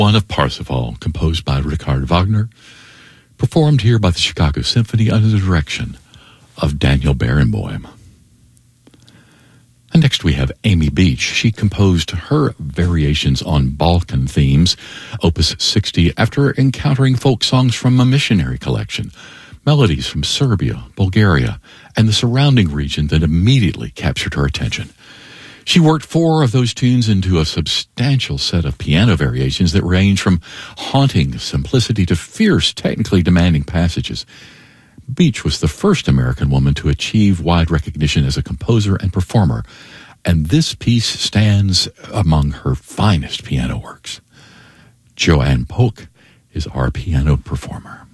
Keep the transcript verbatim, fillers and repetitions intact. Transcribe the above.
one of Parsifal, composed by Richard Wagner, performed here by the Chicago Symphony under the direction of Daniel Barenboim. And next we have Amy Beach. She composed her variations on Balkan themes, Opus sixty, after encountering folk songs from a missionary collection, melodies from Serbia, Bulgaria, and the surrounding region that immediately captured her attention. She worked four of those tunes into a substantial set of piano variations that range from haunting simplicity to fierce, technically demanding passages. Beach was the first American woman to achieve wide recognition as a composer and performer, and this piece stands among her finest piano works. Joanne Polk is our piano performer.